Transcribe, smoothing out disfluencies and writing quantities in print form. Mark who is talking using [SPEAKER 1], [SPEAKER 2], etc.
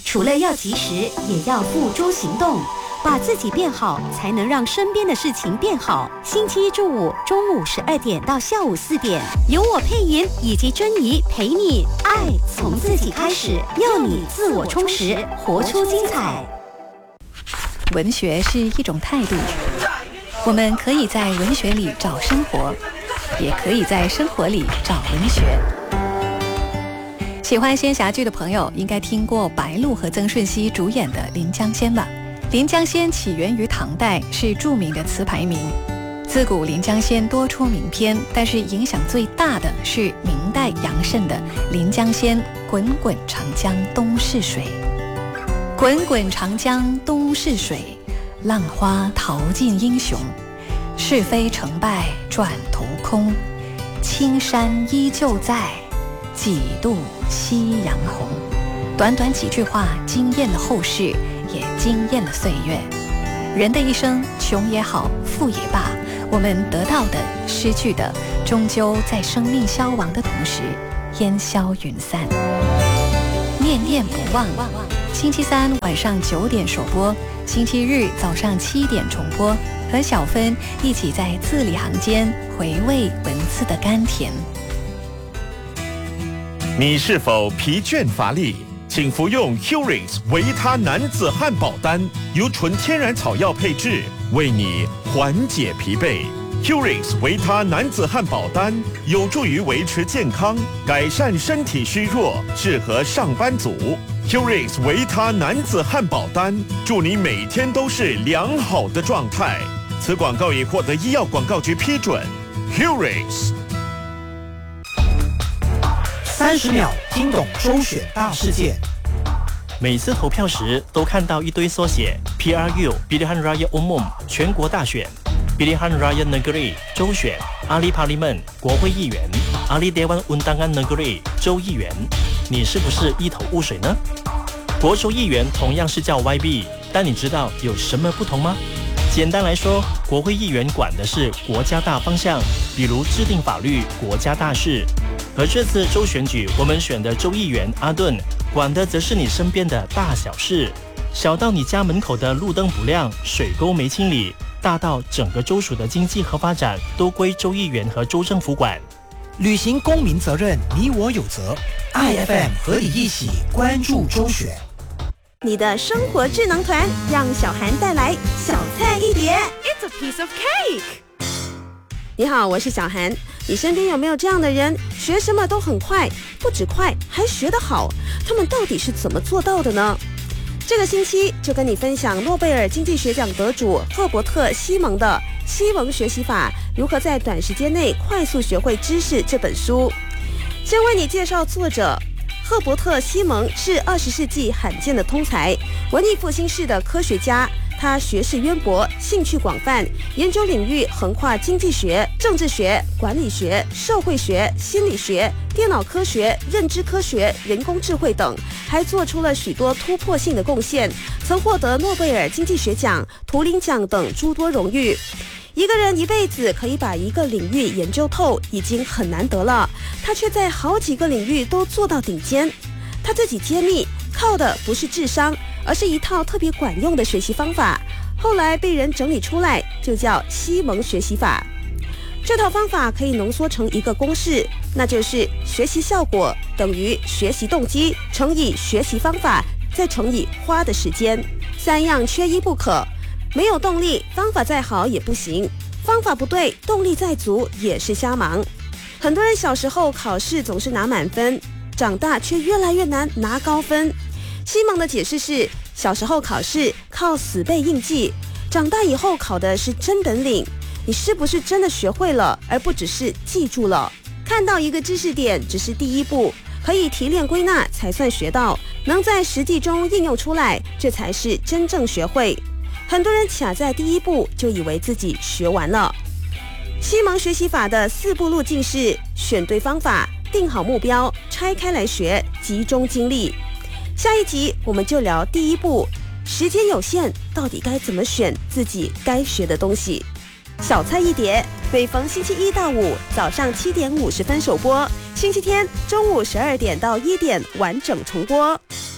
[SPEAKER 1] 除了要及时，也要付诸行动。把自己变好，才能让身边的事情变好。星期一至五中午12点到下午4点，由我配音以及珍妮陪你爱从自己开始，要你自我充实，活出精彩。
[SPEAKER 2] 文学是一种态度，我们可以在文学里找生活，也可以在生活里找文学。喜欢仙侠剧的朋友应该听过白鹿和曾舜晞主演的《临江仙》吧。临江仙起源于唐代，是著名的词牌名。自古临江仙多出名篇，但是影响最大的是明代杨慎的《临江仙》，滚滚长江东逝水。滚滚长江东逝水，浪花淘尽英雄。是非成败转头空，青山依旧在，几度夕阳红。短短几句话惊艳了后世，也惊艳了岁月。人的一生，穷也好，富也罢，我们得到的、失去的，终究在生命消亡的同时烟消云散。念念不忘，星期三晚上9点首播，星期日早上7点重播，和小芬一起在字里行间回味文字的甘甜。
[SPEAKER 3] 你是否疲倦乏力？请服用 Curix 维他男子汉堡丹，由纯天然草药配制，为你缓解疲惫。Curix 维他男子汉堡丹有助于维持健康，改善身体虚弱，适合上班族。Curix 维他男子汉堡丹，祝你每天都是良好的状态。此广告已获得医药广告局批准。Curix。
[SPEAKER 4] 30秒听懂周选大事件。
[SPEAKER 5] 每次投票时都看到一堆缩写 PRU Pilihan Raya Umum 全国大选 Pilihan Raya Negeri 州选 Ahli Parlimen 国会议员 Ahli Dewan Undangan Negeri 州议员，你是不是一头雾水呢？国州议员同样是叫 YB， 但你知道有什么不同吗？简单来说，国会议员管的是国家大方向，比如制定法律、国家大事。而这次州选举，我们选的州议员阿顿，管的则是你身边的大小事，小到你家门口的路灯不亮、水沟没清理，大到整个州属的经济和发展，都归州议员和州政府管。
[SPEAKER 4] 履行公民责任，你我有责。IFM 和你一起关注周选。
[SPEAKER 6] 你的生活智能团，让小韩带来小菜一碟。
[SPEAKER 7] It's a piece of cake。
[SPEAKER 6] 你好，我是小韩。你身边有没有这样的人，学什么都很快，不止快，还学得好？他们到底是怎么做到的呢？这个星期就跟你分享诺贝尔经济学奖得主赫伯特·西蒙的《西蒙学习法：如何在短时间内快速学会知识》这本书。先为你介绍作者。赫伯特·西蒙是20世纪罕见的通才，文艺复兴式的科学家。他学识渊博，兴趣广泛，研究领域横跨经济学、政治学、管理学、社会学、心理学、电脑科学、认知科学、人工智慧等，还做出了许多突破性的贡献，曾获得诺贝尔经济学奖、图灵奖等诸多荣誉。一个人一辈子可以把一个领域研究透，已经很难得了，他却在好几个领域都做到顶尖。他自己揭秘，靠的不是智商，而是一套特别管用的学习方法，后来被人整理出来，就叫西蒙学习法。这套方法可以浓缩成一个公式，那就是学习效果等于学习动机乘以学习方法，再乘以花的时间，3样缺一不可。没有动力，方法再好也不行；方法不对，动力再足也是瞎忙。很多人小时候考试总是拿满分，长大却越来越难拿高分。西蒙的解释是，小时候考试靠死背硬记，长大以后考的是真本领。你是不是真的学会了，而不只是记住了？看到一个知识点只是第一步，可以提炼归纳才算学到，能在实际中应用出来，这才是真正学会。很多人卡在第一步就以为自己学完了。西蒙学习法的4步路径是：选对方法，定好目标，拆开来学，集中精力。下一集我们就聊第一步，时间有限，到底该怎么选自己该学的东西？小菜一碟，每逢星期1到5早上7点50分首播，星期天中午12点到1点完整重播。